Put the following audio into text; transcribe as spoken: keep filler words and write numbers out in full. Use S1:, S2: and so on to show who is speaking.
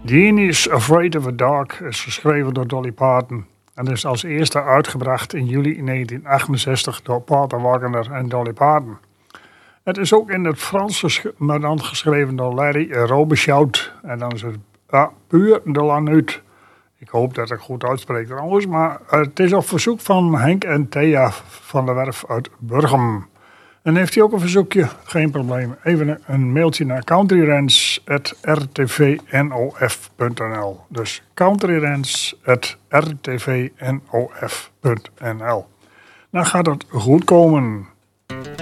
S1: Jeannie is Afraid of the Dark is geschreven door Dolly Parton en is als eerste uitgebracht in juli negentien achtenzestig door Porter Wagoner en Dolly Parton. Het is ook in het Frans, ges- maar dan geschreven door Larry Robichaud en dan is het ah, puur de Lanut. Ik hoop dat ik goed uitspreek trouwens, maar het is op verzoek van Henk en Thea van de Werf uit Burgum. En heeft hij ook een verzoekje? Geen probleem. Even een, een mailtje naar countryrens at r t v n o f punt n l. Dus countryrens at r t v n o f punt n l. Dan gaat het goed komen.